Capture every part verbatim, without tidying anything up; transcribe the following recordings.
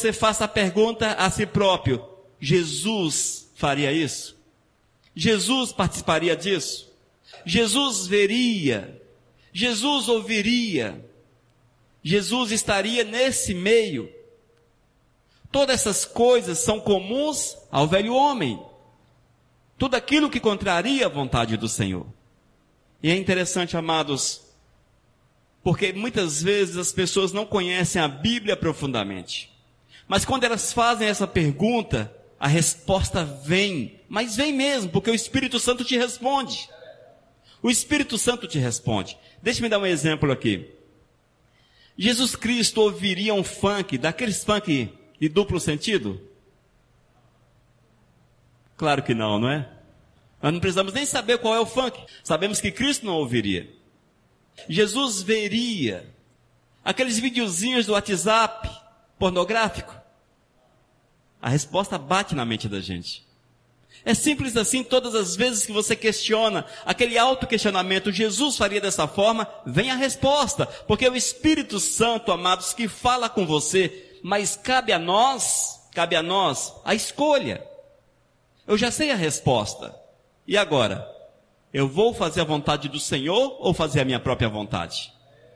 você faça a pergunta a si próprio: Jesus faria isso? Jesus participaria disso? Jesus veria? Jesus ouviria? Jesus estaria nesse meio? Todas essas coisas são comuns ao velho homem. Tudo aquilo que contraria a vontade do Senhor. E é interessante, amados, porque muitas vezes as pessoas não conhecem a Bíblia profundamente. Mas quando elas fazem essa pergunta, a resposta vem. Mas vem mesmo, porque o Espírito Santo te responde. O Espírito Santo te responde. Deixa-me dar um exemplo aqui. Jesus Cristo ouviria um funk, daqueles funk de duplo sentido? Claro que não, não é? Nós não precisamos nem saber qual é o funk. Sabemos que Cristo não ouviria. Jesus veria aqueles videozinhos do WhatsApp pornográfico? A resposta bate na mente da gente. É simples assim. Todas as vezes que você questiona, aquele auto-questionamento, Jesus faria dessa forma, vem a resposta, porque é o Espírito Santo, amados, que fala com você, mas cabe a nós, cabe a nós a escolha. Eu já sei a resposta, e agora? Eu vou fazer a vontade do Senhor ou fazer a minha própria vontade?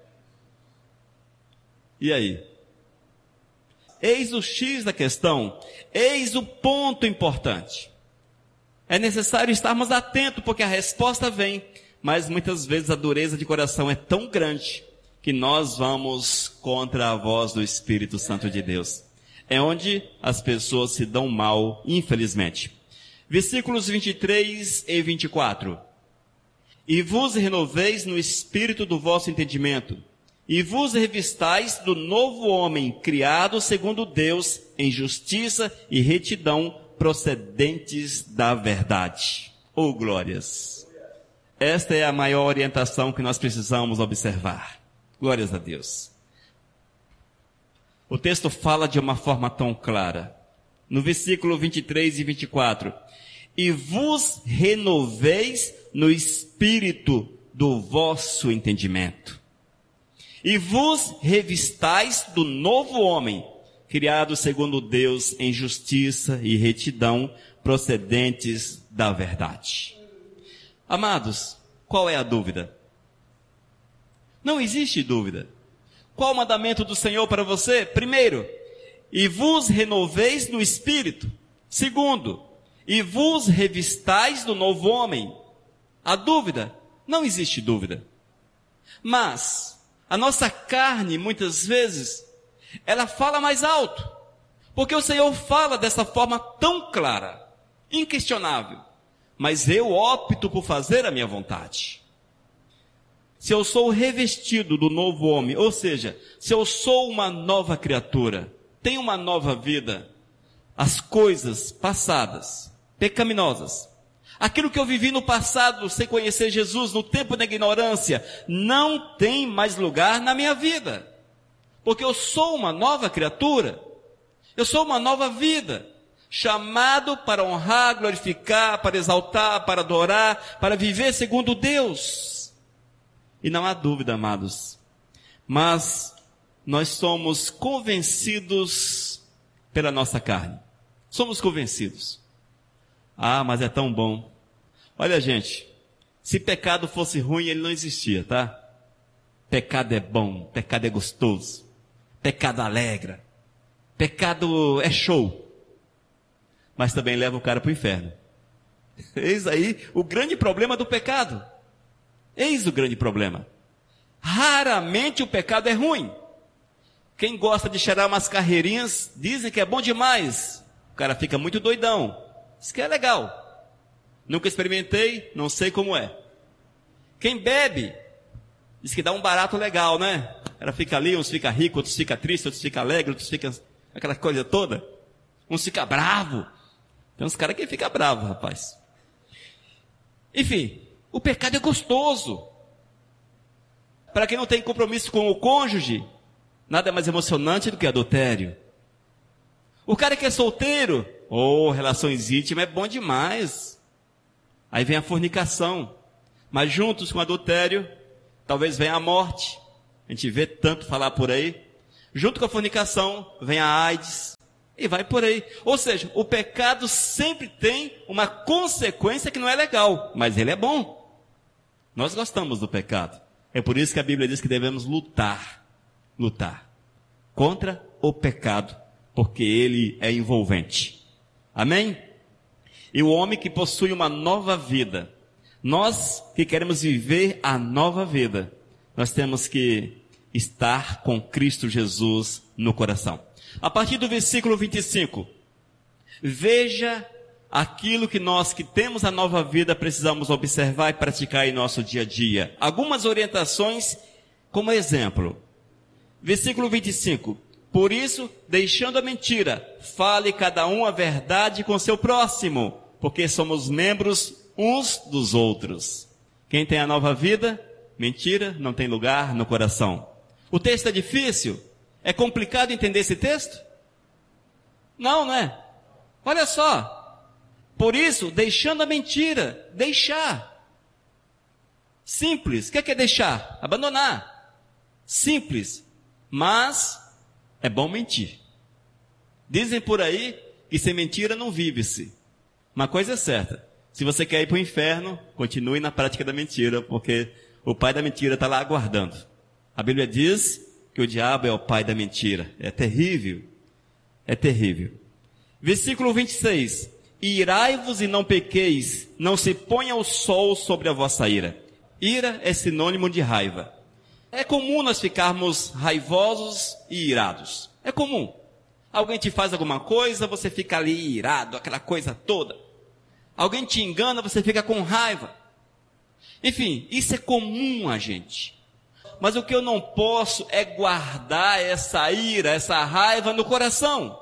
E aí? Eis o X da questão, eis o ponto importante. É necessário estarmos atentos, porque a resposta vem, mas muitas vezes a dureza de coração é tão grande, que nós vamos contra a voz do Espírito Santo de Deus. É onde as pessoas se dão mal, infelizmente. Versículos vinte e três e vinte e quatro. E vos renoveis no espírito do vosso entendimento, e vos revistais do novo homem, criado segundo Deus, em justiça e retidão, procedentes da verdade. Oh, glórias! Esta é a maior orientação que nós precisamos observar. Glórias a Deus. O texto fala de uma forma tão clara. No versículo vinte e três e vinte e quatro. E vos renoveis no espírito do vosso entendimento. E vos revistais do novo homem, criado segundo Deus em justiça e retidão, procedentes da verdade. Amados, qual é a dúvida? Não existe dúvida. Qual o mandamento do Senhor para você? Primeiro, e vos renoveis no espírito. Segundo, e vos revistais do novo homem. A dúvida? Não existe dúvida. Mas a nossa carne, muitas vezes, ela fala mais alto, porque o Senhor fala dessa forma tão clara, inquestionável, mas eu opto por fazer a minha vontade. Se eu sou revestido do novo homem, ou seja, se eu sou uma nova criatura, tenho uma nova vida, as coisas passadas, pecaminosas, aquilo que eu vivi no passado, sem conhecer Jesus, no tempo da ignorância, não tem mais lugar na minha vida. Porque eu sou uma nova criatura. Eu sou uma nova vida. Chamado para honrar, glorificar, para exaltar, para adorar, para viver segundo Deus. E não há dúvida, amados. Mas nós somos convencidos pela nossa carne. Somos convencidos. Ah, mas é tão bom. Olha, gente, se pecado fosse ruim, ele não existia, tá? Pecado é bom, pecado é gostoso, pecado alegra, pecado é show, mas também leva o cara para o inferno. Eis aí o grande problema do pecado. Eis o grande problema. Raramente o pecado é ruim. Quem gosta de cheirar umas carreirinhas, dizem que é bom demais. O cara fica muito doidão. Isso que é legal. Nunca experimentei, não sei como é. Quem bebe, diz que dá um barato legal, né? Ela fica ali, uns fica rico, outros fica triste, outros fica alegre, outros fica aquela coisa toda. Uns fica bravo. Tem uns caras que ficam bravos, rapaz. Enfim, o pecado é gostoso. Para quem não tem compromisso com o cônjuge, nada é mais emocionante do que adultério. O cara que é solteiro, oh, relações íntimas é bom demais. Aí vem a fornicação. Mas juntos com o adultério, talvez venha a morte. A gente vê tanto falar por aí. Junto com a fornicação, vem a AIDS. E vai por aí. Ou seja, o pecado sempre tem uma consequência que não é legal, mas ele é bom. Nós gostamos do pecado. É por isso que a Bíblia diz que devemos lutar, lutar contra o pecado, porque ele é envolvente. Amém? E o homem que possui uma nova vida, nós que queremos viver a nova vida, nós temos que estar com Cristo Jesus no coração. A partir do versículo vinte e cinco, veja aquilo que nós que temos a nova vida precisamos observar e praticar em nosso dia a dia. Algumas orientações como exemplo. Versículo vinte e cinco. Por isso, deixando a mentira, fale cada um a verdade com seu próximo, porque somos membros uns dos outros. Quem tem a nova vida, mentira não tem lugar no coração. O texto é difícil? É complicado entender esse texto? Não, não é? Olha só. Por isso, deixando a mentira, deixar. Simples. O que é deixar? Abandonar. Simples. Mas é bom mentir. Dizem por aí que sem mentira não vive-se. Uma coisa é certa. Se você quer ir para o inferno, continue na prática da mentira, porque o pai da mentira está lá aguardando. A Bíblia diz que o diabo é o pai da mentira. É terrível. É terrível. Versículo vinte e seis. Irai-vos e não pequeis, não se ponha o sol sobre a vossa ira. Ira é sinônimo de raiva. É comum nós ficarmos raivosos e irados. É comum. Alguém te faz alguma coisa, você fica ali irado, aquela coisa toda. Alguém te engana, você fica com raiva. Enfim, isso é comum a gente. Mas o que eu não posso é guardar essa ira, essa raiva no coração.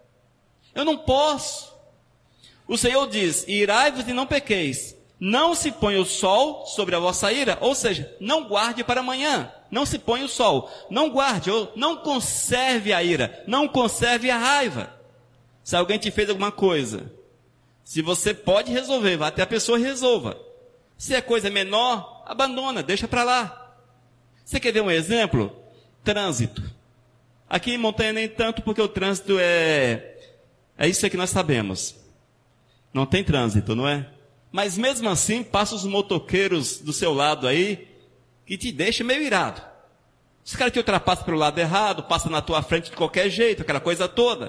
Eu não posso. O Senhor diz, irai-vos e não pequeis. Não se põe o sol sobre a vossa ira, ou seja, não guarde para amanhã. Não se põe o sol. Não guarde, ou não conserve a ira. Não conserve a raiva. Se alguém te fez alguma coisa, se você pode resolver, vá até a pessoa e resolva. Se é coisa menor, abandona, deixa para lá. Você quer ver um exemplo? Trânsito. Aqui em Montanha nem tanto, porque o trânsito é, é isso que nós sabemos. Não tem trânsito, não é? Mas mesmo assim, passa os motoqueiros do seu lado aí, que te deixa meio irado. Os caras te ultrapassam pelo lado errado, passa na tua frente de qualquer jeito, aquela coisa toda.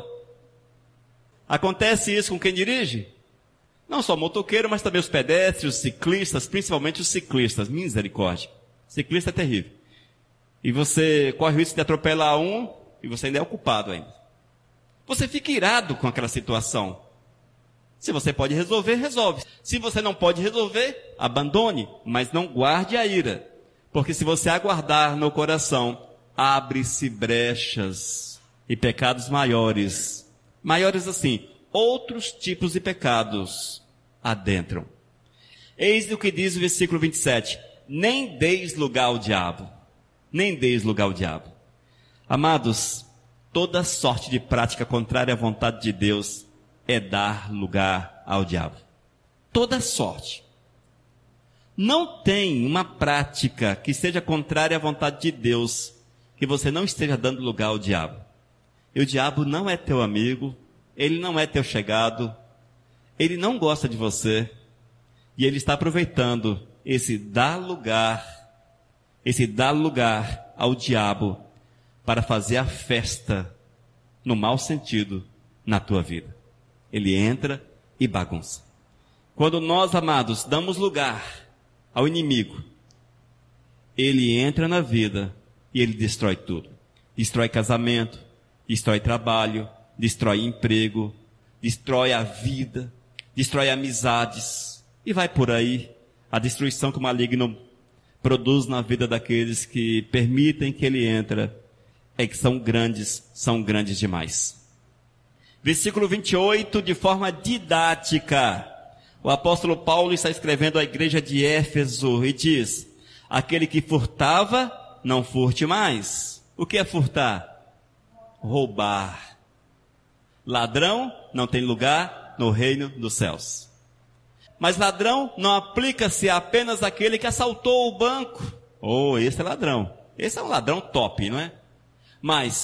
Acontece isso com quem dirige? Não só o motoqueiro, mas também os pedestres, os ciclistas, principalmente os ciclistas. Misericórdia. Ciclista é terrível. E você corre o risco de atropelar um, e você ainda é o culpado ainda. Você fica irado com aquela situação. Se você pode resolver, resolve. Se você não pode resolver, abandone, mas não guarde a ira. Porque se você aguardar no coração, abre-se brechas e pecados maiores. Maiores assim, outros tipos de pecados adentram. Eis o que diz o versículo vinte e sete. Nem deis lugar ao diabo. Nem deis lugar ao diabo. Amados, toda sorte de prática contrária à vontade de Deus é dar lugar ao diabo. Toda sorte. Não tem uma prática que seja contrária à vontade de Deus que você não esteja dando lugar ao diabo. E o diabo não é teu amigo, ele não é teu chegado, ele não gosta de você, e ele está aproveitando esse dar lugar, esse dar lugar ao diabo para fazer a festa, no mau sentido, na tua vida. Ele entra e bagunça. Quando nós, amados, damos lugar ao inimigo, ele entra na vida e ele destrói tudo. Destrói casamento, destrói trabalho, destrói emprego, destrói a vida, destrói amizades, e vai por aí a destruição que o maligno produz na vida daqueles que permitem que ele entre, é que são grandes, são grandes demais. Versículo vinte e oito, de forma didática, o apóstolo Paulo está escrevendo à igreja de Éfeso e diz, aquele que furtava, não furte mais. O que é furtar? Roubar. Ladrão não tem lugar no reino dos céus. Mas ladrão não aplica-se apenas àquele que assaltou o banco. Oh, esse é ladrão. Esse é um ladrão top, não é? Mas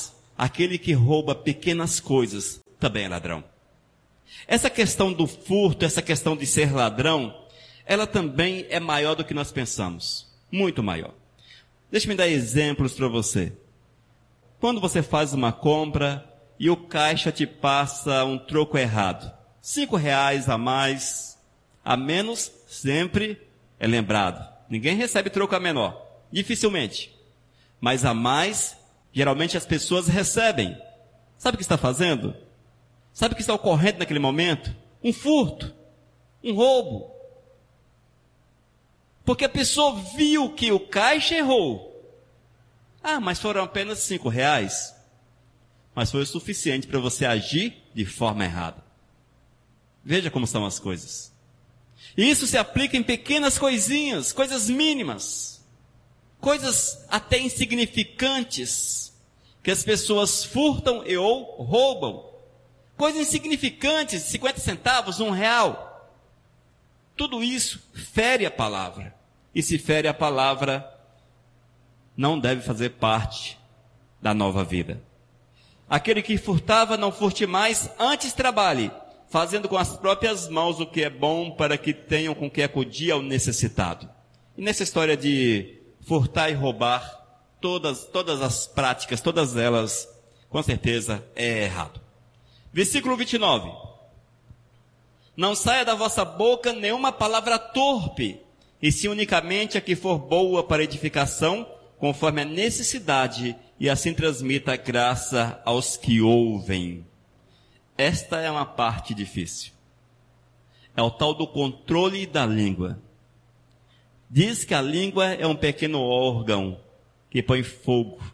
aquele que rouba pequenas coisas também é ladrão. Essa questão do furto, essa questão de ser ladrão, ela também é maior do que nós pensamos. Muito maior. Deixa-me dar exemplos para você. Quando você faz uma compra e o caixa te passa um troco errado, cinco reais a mais, a menos, sempre é lembrado. Ninguém recebe troco a menor, dificilmente. Mas a mais, geralmente as pessoas recebem. Sabe o que está fazendo? Sabe o que está ocorrendo naquele momento? Um furto, um roubo. Porque a pessoa viu que o caixa errou. Ah, mas foram apenas cinco reais. Mas foi o suficiente para você agir de forma errada. Veja como são as coisas. E isso se aplica em pequenas coisinhas, coisas mínimas. Coisas até insignificantes, que as pessoas furtam e ou roubam. Coisas insignificantes, cinquenta centavos, um real. Tudo isso fere a palavra. E se fere a palavra, não deve fazer parte da nova vida. Aquele que furtava, não furte mais, antes trabalhe, fazendo com as próprias mãos o que é bom, para que tenham com que acudir ao necessitado. E nessa história de furtar e roubar, todas, todas as práticas, todas elas, com certeza, é errado. Versículo vinte e nove. Não saia da vossa boca nenhuma palavra torpe, e sim unicamente a que for boa para edificação, conforme a necessidade, e assim transmita graça aos que ouvem. Esta é uma parte difícil. É o tal do controle da língua. Diz que a língua é um pequeno órgão que põe fogo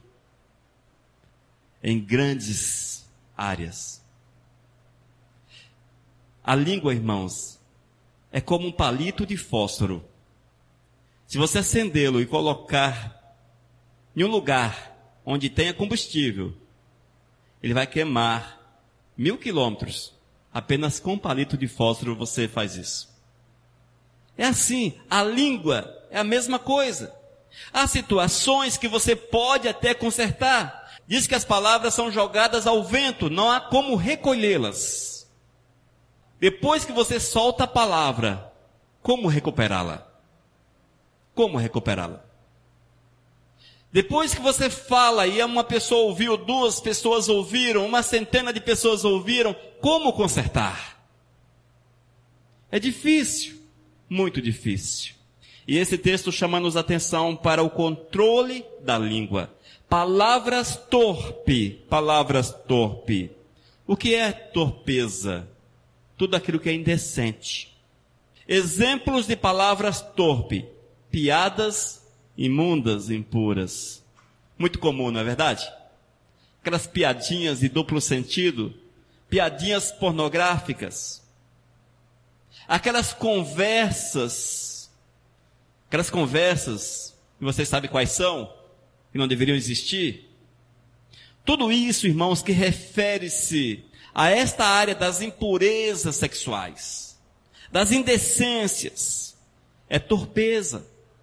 em grandes áreas. A língua, irmãos, é como um palito de fósforo. Se você acendê-lo e colocar em um lugar onde tenha combustível, ele vai queimar mil quilômetros. Apenas com um palito de fósforo você faz isso. É assim, a língua é a mesma coisa. Há situações que você pode até consertar. Diz que as palavras são jogadas ao vento, não há como recolhê-las. Depois que você solta a palavra, como recuperá-la? Como recuperá-la? Depois que você fala e uma pessoa ouviu, duas pessoas ouviram, uma centena de pessoas ouviram, como consertar? É difícil, muito difícil. E esse texto chama-nos atenção para o controle da língua. Palavras torpe, palavras torpe. O que é torpeza? Tudo aquilo que é indecente. Exemplos de palavras torpe: piadas imundas, impuras. Muito comum, não é verdade? Aquelas piadinhas de duplo sentido, piadinhas pornográficas, aquelas conversas, aquelas conversas, e vocês sabem quais são, que não deveriam existir. Tudo isso, irmãos, que refere-se a esta área das impurezas sexuais, das indecências, é torpeza.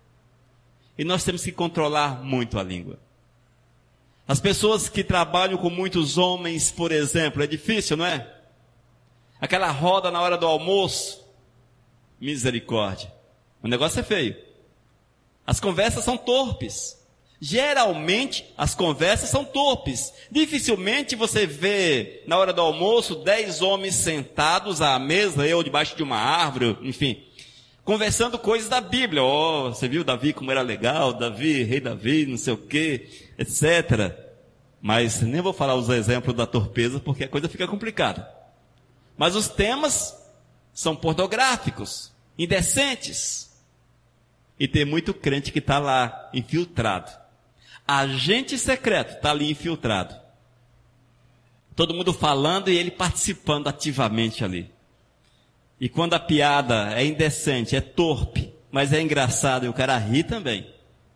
E nós temos que controlar muito a língua. As pessoas que trabalham com muitos homens, por exemplo, é difícil, não é? Aquela roda na hora do almoço, misericórdia. O negócio é feio. As conversas são torpes. Geralmente, as conversas são torpes. Dificilmente você vê, na hora do almoço, dez homens sentados à mesa, eu debaixo de uma árvore, enfim, conversando coisas da Bíblia. Oh, você viu Davi como era legal, Davi, rei Davi, não sei o quê, etcétera. Mas nem vou falar os exemplos da torpeza, porque a coisa fica complicada. Mas os temas são pornográficos, indecentes. E tem muito crente que está lá, infiltrado. Agente secreto está ali infiltrado. Todo mundo falando e ele participando ativamente ali. E quando a piada é indecente, é torpe, mas é engraçado e o cara ri também.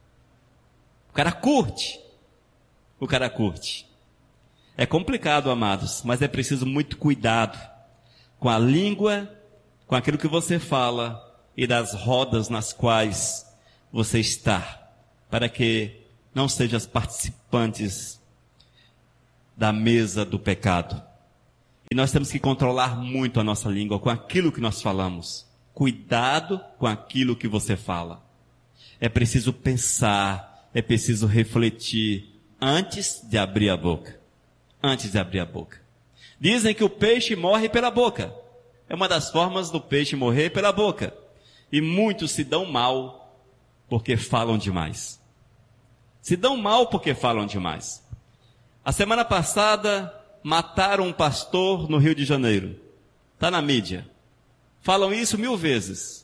O cara curte. O cara curte. É complicado, amados, mas é preciso muito cuidado com a língua, com aquilo que você fala e das rodas nas quais você está, para que não sejam participantes da mesa do pecado. E nós temos que controlar muito a nossa língua com aquilo que nós falamos. Cuidado com aquilo que você fala. É preciso pensar, é preciso refletir antes de abrir a boca. Antes de abrir a boca. Dizem que o peixe morre pela boca. É uma das formas do peixe morrer pela boca. E muitos se dão mal porque falam demais. Se dão mal porque falam demais. A semana passada mataram um pastor no Rio de Janeiro. Está na mídia. Falam isso mil vezes.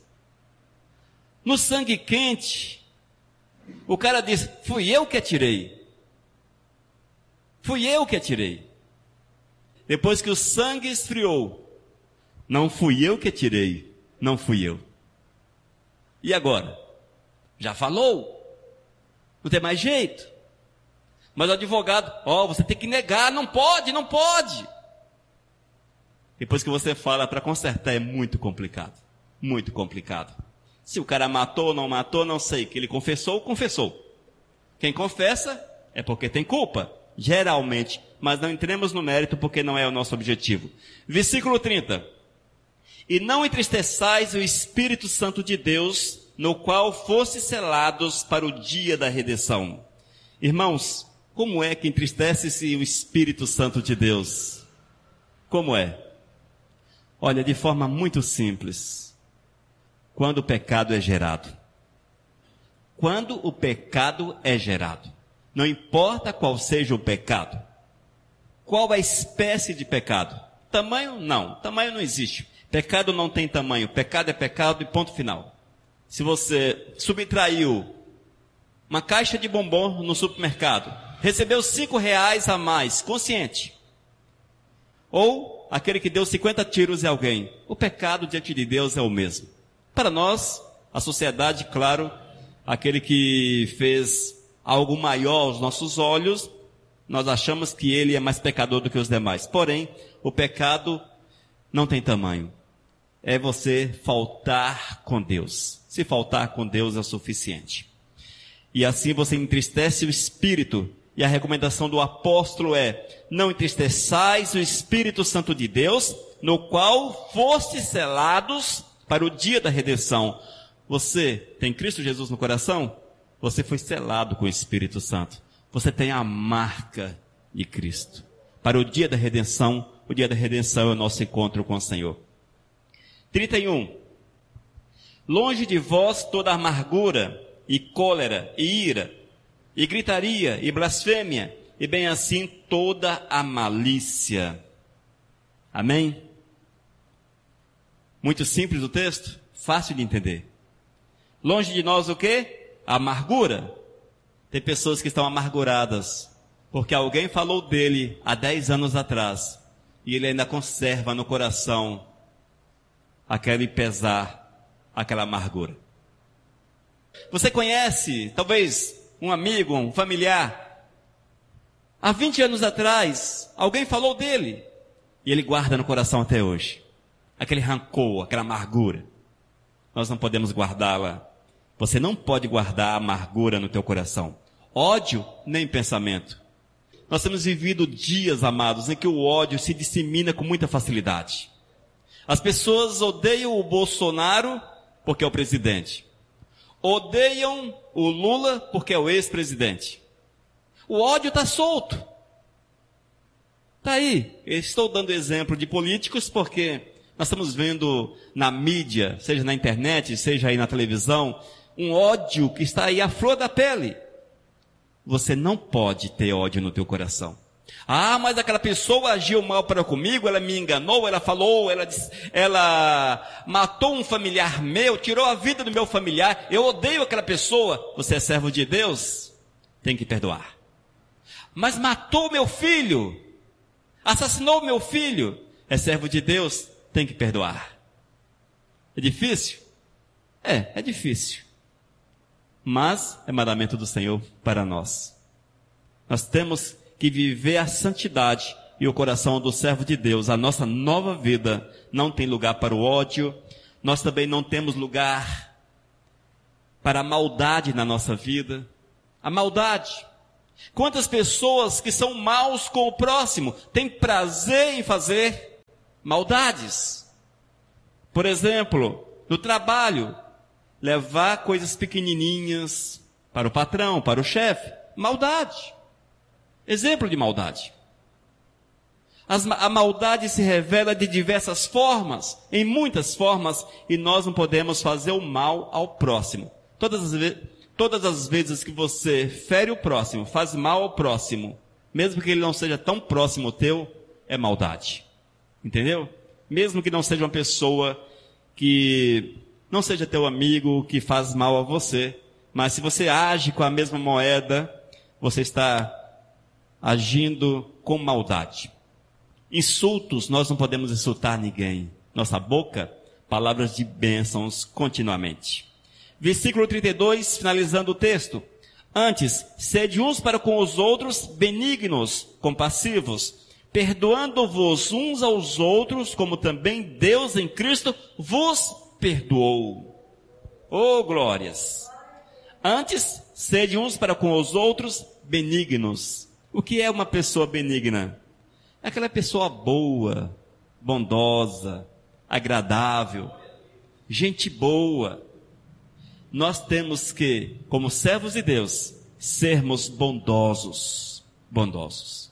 No sangue quente, o cara diz, fui eu que atirei. Fui eu que atirei. Depois que o sangue esfriou, não fui eu que atirei, não fui eu. E agora? Já falou? Não tem mais jeito. Mas o advogado, ó, oh, você tem que negar, não pode, não pode. Depois que você fala para consertar é muito complicado. Muito complicado. Se o cara matou ou não matou, não sei. Que ele confessou, confessou. Quem confessa é porque tem culpa. Geralmente. Mas não entremos no mérito porque não é o nosso objetivo. Versículo trinta. E não entristeçais o Espírito Santo de Deus, no qual fostes selados para o dia da redenção. Irmãos, como é que entristece-se o Espírito Santo de Deus? Como é? Olha, de forma muito simples. Quando o pecado é gerado. Quando o pecado é gerado. Não importa qual seja o pecado. Qual a espécie de pecado? Tamanho? Não. Tamanho não existe. Pecado não tem tamanho. Pecado é pecado e ponto final. Se você subtraiu uma caixa de bombom no supermercado, recebeu cinco reais a mais, consciente. Ou aquele que deu cinquenta tiros em alguém. O pecado diante de Deus é o mesmo. Para nós, a sociedade, claro, aquele que fez algo maior aos nossos olhos, nós achamos que ele é mais pecador do que os demais. Porém, o pecado não tem tamanho. É você faltar com Deus. Se faltar com Deus é o suficiente. E assim você entristece o Espírito. E a recomendação do apóstolo é, não entristeçais o Espírito Santo de Deus, no qual fostes selados para o dia da redenção. Você tem Cristo Jesus no coração? Você foi selado com o Espírito Santo. Você tem a marca de Cristo. Para o dia da redenção, o dia da redenção é o nosso encontro com o Senhor. trinta e um. Longe de vós toda amargura, e cólera, e ira, e gritaria, e blasfêmia, e bem assim toda a malícia. Amém? Muito simples o texto, fácil de entender. Longe de nós o quê? A amargura. Tem pessoas que estão amarguradas, porque alguém falou dele há dez anos atrás, e ele ainda conserva no coração aquele pesar, aquela amargura. Você conhece, talvez, um amigo, um familiar, há vinte anos atrás, alguém falou dele, e ele guarda no coração até hoje. Aquele rancor, aquela amargura. Nós não podemos guardá-la. Você não pode guardar a amargura no teu coração. Ódio, nem pensamento. Nós temos vivido dias, amados, em que o ódio se dissemina com muita facilidade. As pessoas odeiam o Bolsonaro porque é o presidente. Odeiam o Lula porque é o ex-presidente. O ódio está solto. Está aí. Eu estou dando exemplo de políticos porque nós estamos vendo na mídia, seja na internet, seja aí na televisão, um ódio que está aí à flor da pele. Você não pode ter ódio no teu coração. Ah, mas aquela pessoa agiu mal para comigo, ela me enganou, ela falou, ela, ela matou um familiar meu, tirou a vida do meu familiar, eu odeio aquela pessoa. Você é servo de Deus? Tem que perdoar. Mas matou meu filho, assassinou meu filho, é servo de Deus? Tem que perdoar. É difícil? É, é difícil. Mas é mandamento do Senhor para nós. Nós temos que viver a santidade e o coração do servo de Deus. A nossa nova vida não tem lugar para o ódio. Nós também não temos lugar para a maldade na nossa vida. A maldade. Quantas pessoas que são maus com o próximo têm prazer em fazer maldades? Por exemplo, no trabalho, levar coisas pequenininhas para o patrão, para o chefe. Maldade. Exemplo de maldade. As, a maldade se revela de diversas formas, em muitas formas, e nós não podemos fazer o mal ao próximo. Todas as, ve- todas as vezes que você fere o próximo, faz mal ao próximo, mesmo que ele não seja tão próximo teu, é maldade. Entendeu? Mesmo que não seja uma pessoa que não seja teu amigo, que faz mal a você, mas se você age com a mesma moeda, você está agindo com maldade. Insultos, nós não podemos insultar ninguém. Nossa boca, palavras de bênçãos continuamente. Versículo trinta e dois, finalizando o texto. Antes, sede uns para com os outros benignos, compassivos, perdoando-vos uns aos outros, como também Deus em Cristo vos perdoou. Oh, glórias! Antes, sede uns para com os outros benignos. O que é uma pessoa benigna? É aquela pessoa boa, bondosa, agradável, gente boa. Nós temos que, como servos de Deus, sermos bondosos. Bondosos.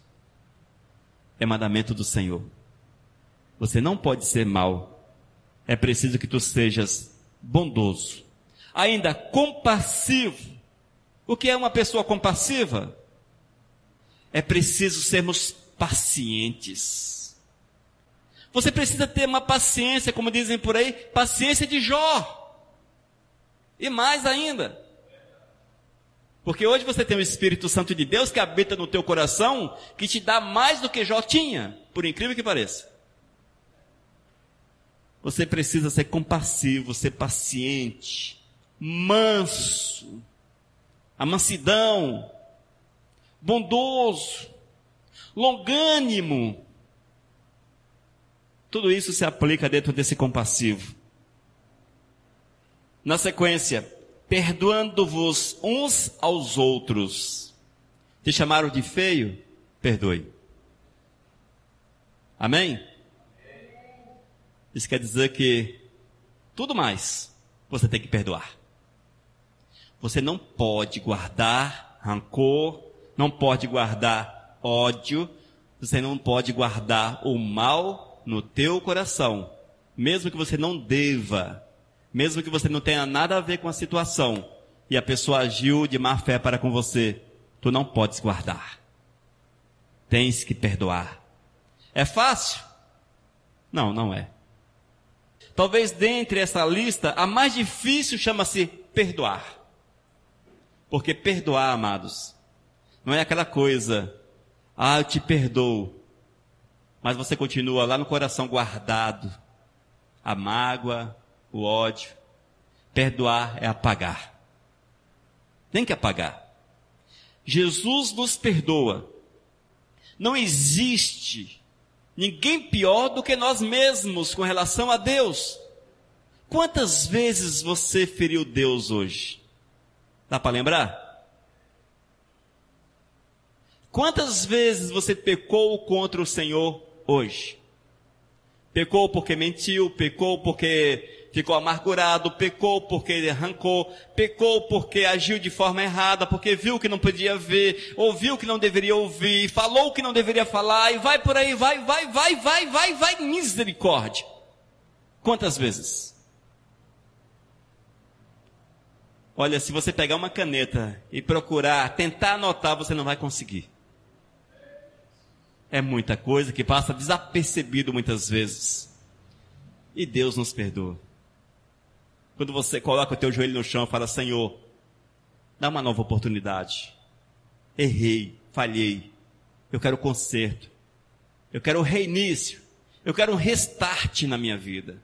É mandamento do Senhor. Você não pode ser mau. É preciso que tu sejas bondoso. Ainda compassivo. O que é uma pessoa compassiva? É preciso sermos pacientes. Você precisa ter uma paciência, como dizem por aí, paciência de Jó. E mais ainda. Porque hoje você tem o Espírito Santo de Deus que habita no teu coração, que te dá mais do que Jó tinha, por incrível que pareça. Você precisa ser compassivo, ser paciente, manso, a mansidão, bondoso, longânimo. Tudo isso se aplica dentro desse compassivo. Na sequência, perdoando-vos uns aos outros. Te chamaram de feio? Perdoe. Amém? Isso quer dizer que tudo mais você tem que perdoar. Você não pode guardar rancor, não pode guardar ódio, você não pode guardar o mal no teu coração, mesmo que você não deva, mesmo que você não tenha nada a ver com a situação, e a pessoa agiu de má fé para com você, tu não podes guardar. Tens que perdoar. É fácil? Não, não é. Talvez dentre essa lista, a mais difícil chama-se perdoar. Porque perdoar, amados, não é aquela coisa, ah, eu te perdoo, mas você continua lá no coração guardado, a mágoa, o ódio. Perdoar é apagar. Tem que apagar. Jesus nos perdoa. Não existe ninguém pior do que nós mesmos com relação a Deus. Quantas vezes você feriu Deus hoje? Dá para lembrar? Quantas vezes você pecou contra o Senhor hoje? Pecou porque mentiu, pecou porque ficou amargurado, pecou porque arrancou, pecou porque agiu de forma errada, porque viu que não podia ver, ouviu que não deveria ouvir, falou que não deveria falar, e vai por aí, vai, vai, vai, vai, vai, vai, misericórdia. Quantas vezes? Olha, se você pegar uma caneta e procurar, tentar anotar, você não vai conseguir. É muita coisa que passa desapercebido muitas vezes. E Deus nos perdoa. Quando você coloca o teu joelho no chão e fala, Senhor, dá uma nova oportunidade. Errei, falhei. Eu quero conserto. Eu quero um reinício. Eu quero um restart na minha vida.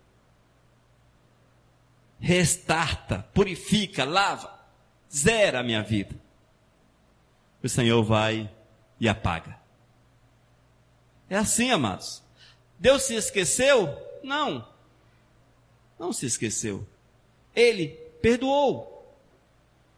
Restarta, purifica, lava, zera a minha vida. O Senhor vai e apaga. É assim, amados. Deus se esqueceu? Não. Não se esqueceu. Ele perdoou.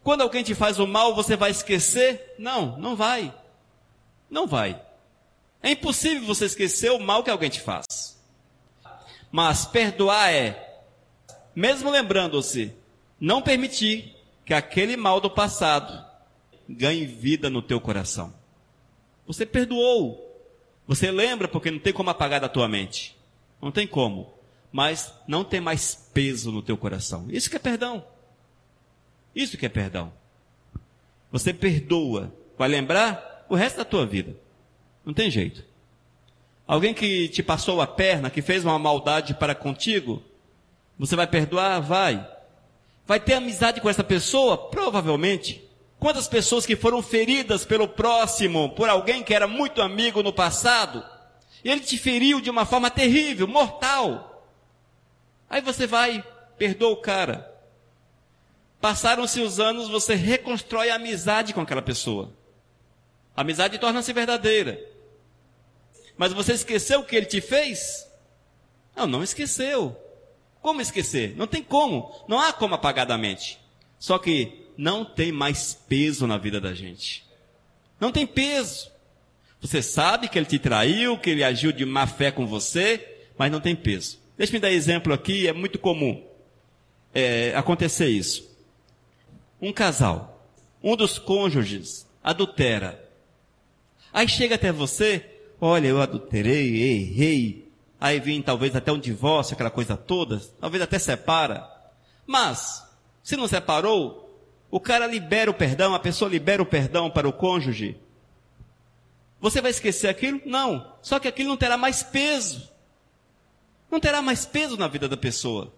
Quando alguém te faz o mal, você vai esquecer? Não, não vai. Não vai. É impossível você esquecer o mal que alguém te faz. Mas perdoar é, mesmo lembrando-se, não permitir que aquele mal do passado ganhe vida no teu coração. Você perdoou. Você lembra porque não tem como apagar da tua mente. Não tem como. Mas não tem mais peso no teu coração. Isso que é perdão. Isso que é perdão. Você perdoa. Vai lembrar o resto da tua vida. Não tem jeito. Alguém que te passou a perna, que fez uma maldade para contigo, você vai perdoar? Vai. Vai ter amizade com essa pessoa? Provavelmente. Quantas pessoas que foram feridas pelo próximo, por alguém que era muito amigo no passado, e ele te feriu de uma forma terrível, mortal. Aí você vai, perdoa o cara. Passaram-se os anos, você reconstrói a amizade com aquela pessoa. A amizade torna-se verdadeira. Mas você esqueceu o que ele te fez? Não, não esqueceu. Como esquecer? Não tem como. Não há como apagar da mente. Só que não tem mais peso na vida da gente. Não tem peso. Você sabe que ele te traiu, que ele agiu de má fé com você, mas não tem peso. Deixa-me dar exemplo aqui, é muito comum é, acontecer isso. Um casal, um dos cônjuges adultera. Aí chega até você, olha, eu adulterei, errei. Aí vem talvez até um divórcio, aquela coisa toda, talvez até separa. Mas, se não separou, o cara libera o perdão, a pessoa libera o perdão para o cônjuge. Você vai esquecer aquilo? Não. Só que aquilo não terá mais peso. Não terá mais peso na vida da pessoa.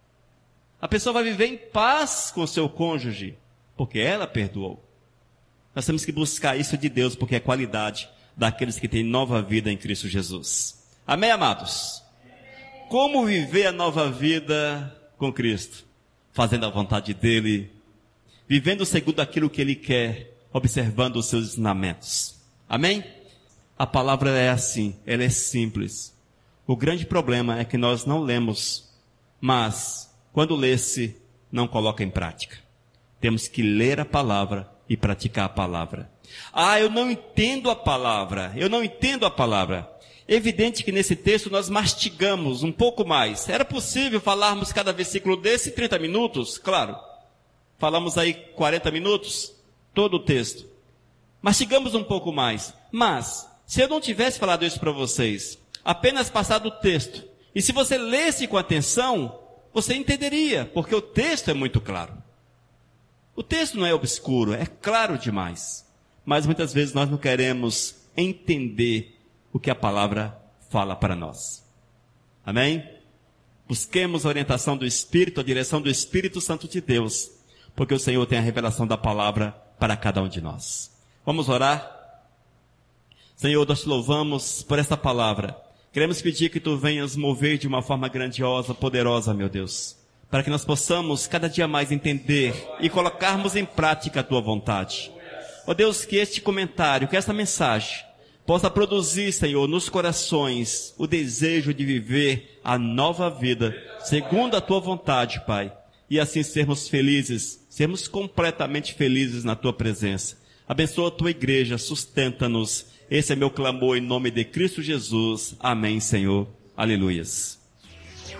A pessoa vai viver em paz com o seu cônjuge, porque ela perdoou. Nós temos que buscar isso de Deus, porque é qualidade daqueles que têm nova vida em Cristo Jesus. Amém, amados? Como viver a nova vida com Cristo? Fazendo a vontade dEle, vivendo segundo aquilo que Ele quer, observando os seus ensinamentos. Amém? A palavra é assim, ela é simples. O grande problema é que nós não lemos, mas quando lê-se, não coloca em prática. Temos que ler a palavra e praticar a palavra. Ah, eu não entendo a palavra, eu não entendo a palavra. Evidente que nesse texto nós mastigamos um pouco mais. Era possível falarmos cada versículo desse trinta minutos? Claro. Falamos aí quarenta minutos, todo o texto. Mastigamos um pouco mais. Mas, se eu não tivesse falado isso para vocês, apenas passado o texto, e se você lesse com atenção, você entenderia, porque o texto é muito claro. O texto não é obscuro, é claro demais. Mas muitas vezes nós não queremos entender o que a palavra fala para nós. Amém? Busquemos a orientação do Espírito, a direção do Espírito Santo de Deus, porque o Senhor tem a revelação da palavra para cada um de nós. Vamos orar? Senhor, nós te louvamos por esta palavra. Queremos pedir que Tu venhas mover de uma forma grandiosa, poderosa, meu Deus, para que nós possamos cada dia mais entender e colocarmos em prática a Tua vontade. Ó Deus, que este comentário, que esta mensagem possa produzir, Senhor, nos corações o desejo de viver a nova vida, segundo a Tua vontade, Pai, e assim sermos felizes, sermos completamente felizes na Tua presença. Abençoa a Tua igreja, sustenta-nos. Esse é meu clamor em nome de Cristo Jesus. Amém, Senhor. Aleluias.